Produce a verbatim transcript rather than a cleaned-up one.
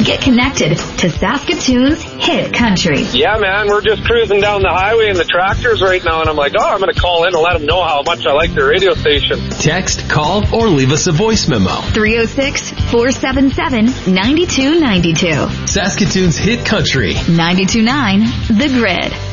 get connected to Saskatoon's hit country. Yeah, man, we're just cruising down the highway in the tractors right now, and I'm like, oh, I'm going to call in and let them know how much I like their radio station. Text, call, or leave us a voice memo. three oh six, four seven seven, nine two nine two. Saskatoon's hit country. ninety-two point nine The Grid.